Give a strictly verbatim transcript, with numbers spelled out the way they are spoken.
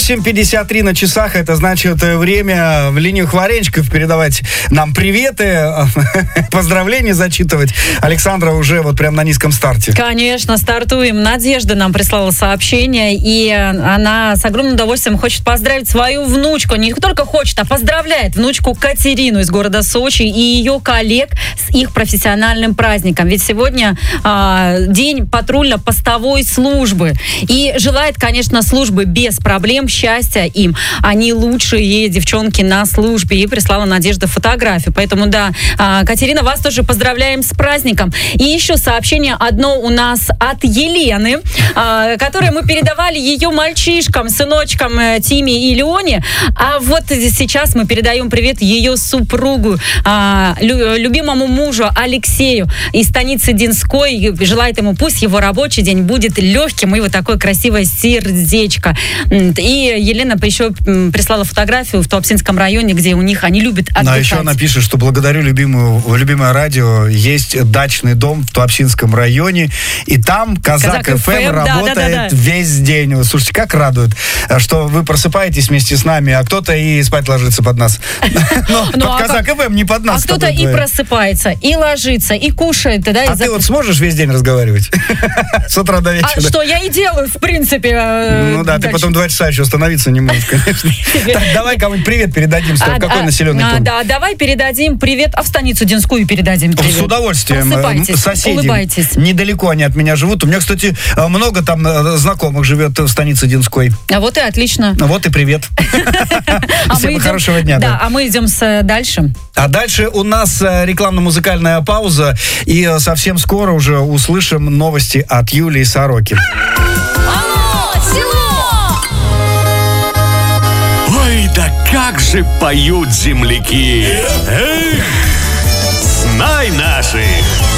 восемь пятьдесят три на часах. Это значит время в линию хваренчиков передавать нам приветы, поздравления зачитывать. Александра уже вот прям на низком старте. Конечно, стартуем. Надежда нам прислала сообщение, и она с огромным удовольствием хочет поздравить свою внучку. Не только хочет, а поздравляет внучку Катерину из города Сочи и ее коллег с их профессиональным праздником. Ведь сегодня а, день патрульно-постовой службы. И желает, конечно, службы без проблем, счастья им. Они лучшие девчонки на службе. И прислала Надежда фотографию. Поэтому, да, а, Катерина, вас тоже поздравляем с праздником. И еще сообщение одно у нас от Елены, а, которое мы передавали ее мальчишкам, сыночкам Тиме и Леоне. А вот сейчас мы передаем привет ее супругу, а, лю, любимому мужу Алексею из станицы Динской. Желает ему, пусть его рабочий день будет легким, и вот такое красивое сердечко. И Елена еще прислала фотографию в Туапсинском районе, где у них они любят отдыхать. А еще она пишет, что благодарю любимую, любимое радио. Есть дачный дом в Туапсинском районе, и там Казак эф эм работает да, да, да, да. весь день. Слушайте, как радует, что вы просыпаетесь вместе с нами, а кто-то и спать ложится под нас. Под Казак эф эм, не под нас. А кто-то и просыпается, и ложится, и кушает. А ты вот сможешь весь день разговаривать? С утра до вечера. А что я и делаю, в принципе. Ну да, ты потом два часа еще остановиться не можешь, конечно. Так, давай кому-нибудь привет передадим. Какой населенный пункт? Да, давай передадим привет, а в станицу Динскую передадим привет. С удовольствием. Соседи. Улыбайтесь. Недалеко они от меня живут. У меня, кстати, много там знакомых живет в станице Динской. А вот и отлично. Вот и привет. Всем хорошего дня. Да, а мы идем дальше. А дальше у нас рекламно-музыкальная пауза. И совсем скоро уже услышим новости от Юлии Сороки. Алло, село! Ой, да как же поют земляки! Эх, знай наших!